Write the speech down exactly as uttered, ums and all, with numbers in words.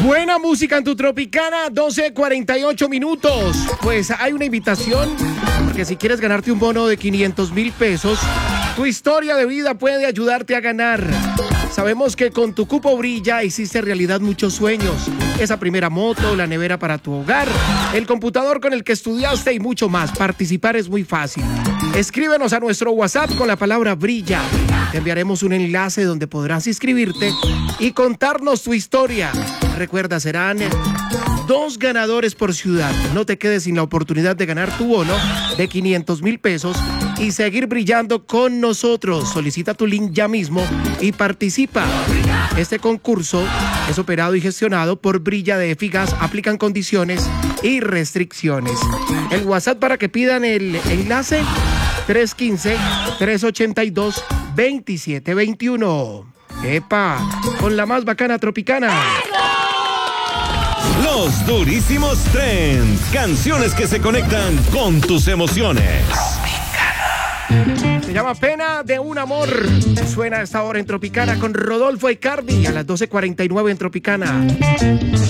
Buena música en tu Tropicana, doce cuarenta y ocho minutos. Pues hay una invitación, porque si quieres ganarte un bono de quinientos mil pesos, tu historia de vida puede ayudarte a ganar. Sabemos que con tu cupo Brilla hiciste realidad muchos sueños. Esa primera moto, la nevera para tu hogar, el computador con el que estudiaste y mucho más. Participar es muy fácil. Escríbenos a nuestro WhatsApp con la palabra Brilla. Te enviaremos un enlace donde podrás inscribirte y contarnos tu historia. Recuerda, serán dos ganadores por ciudad. No te quedes sin la oportunidad de ganar tu bono de quinientos mil pesos y seguir brillando con nosotros. Solicita tu link ya mismo y participa. Este concurso es operado y gestionado por Brilla de Efigas. Aplican condiciones y restricciones. El WhatsApp para que pidan el enlace: tres uno cinco, tres ocho dos, dos siete dos uno. ¡Epa! Con la más bacana Tropicana. Los durísimos trends. Canciones que se conectan con tus emociones. Se llama Pena de un Amor. Suena a esta hora en Tropicana con Rodolfo Icardi a las doce cuarenta y nueve en Tropicana.